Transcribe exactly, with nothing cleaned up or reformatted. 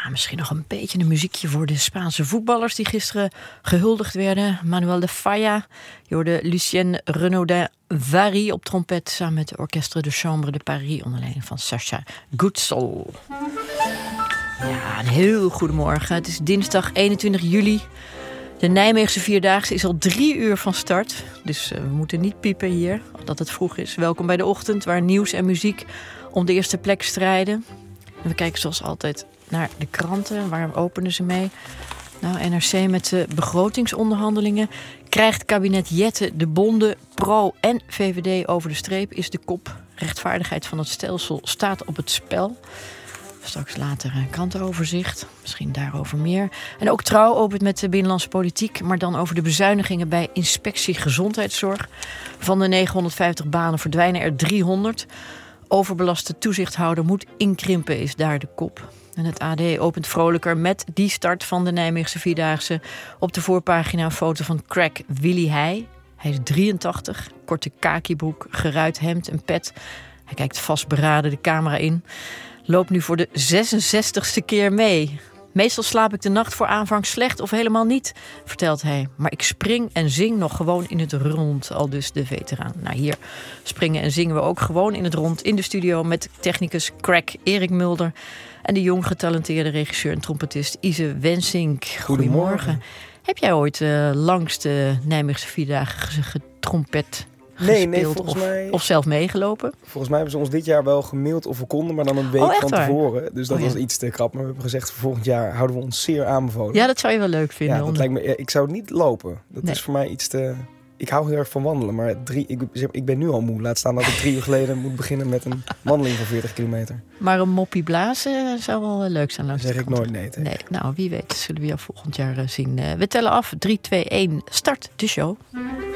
Ja, misschien nog een beetje een muziekje voor de Spaanse voetballers die gisteren gehuldigd werden. Manuel de Falla, je hoorde Lucien Renaudin Vary op trompet samen met de Orchestre de Chambre de Paris onder leiding van Sacha Gutsel. Ja, een heel goedemorgen. Het is dinsdag eenentwintig juli. De Nijmeegse Vierdaagse is al drie uur van start. Dus uh, we moeten niet piepen hier, dat het vroeg is. Welkom bij de ochtend, waar nieuws en muziek om de eerste plek strijden. En we kijken zoals altijd naar de kranten. Waar openen ze mee? Nou, N R C met de begrotingsonderhandelingen. Krijgt kabinet Jette de bonden pro en V V D over de streep, is de kop. Rechtvaardigheid van het stelsel staat op het spel. Straks later een krantenoverzicht. Misschien daarover meer. En ook Trouw opent met de binnenlandse politiek. Maar dan over de bezuinigingen bij Inspectie Gezondheidszorg. Van de negenhonderdvijftig banen verdwijnen er driehonderd. Overbelaste toezichthouder moet inkrimpen, is daar de kop. En het A D opent vrolijker met die start van de Nijmeegse Vierdaagse. Op de voorpagina een foto van crack Willy Heij. Hij is drieëntachtig, korte kakibroek, geruit hemd en pet. Hij kijkt vastberaden de camera in. Loopt nu voor de zesenzestigste keer mee. Meestal slaap ik de nacht voor aanvang slecht of helemaal niet, vertelt hij. Maar ik spring en zing nog gewoon in het rond, al dus de veteraan. Nou, hier springen en zingen we ook gewoon in het rond in de studio met technicus crack Erik Mulder en de jong getalenteerde regisseur en trompetist Ise Wensink. Goedemorgen. Goedemorgen. Heb jij ooit uh, langs de Nijmeegse Vierdaagse getrompet Nee, nee, volgens of, mij... of zelf meegelopen? Volgens mij hebben ze ons dit jaar wel gemaild of we konden, maar dan een week oh, van waar? tevoren. Dus dat oh, ja. was iets te krap. Maar we hebben gezegd, voor volgend jaar houden we ons zeer aanbevolen. Ja, dat zou je wel leuk vinden. Ja, dat lijkt me, ik zou het niet lopen. Dat nee. is voor mij iets te... Ik hou heel erg van wandelen, maar drie, ik, ik ben nu al moe. Laat staan dat ik drie uur geleden moet beginnen met een wandeling van veertig kilometer. Maar een moppie blazen zou wel leuk zijn. Langs zeg ik nooit nee tegen. Nee, nou, wie weet zullen we jou volgend jaar zien. We tellen af. drie, twee, één, start de show.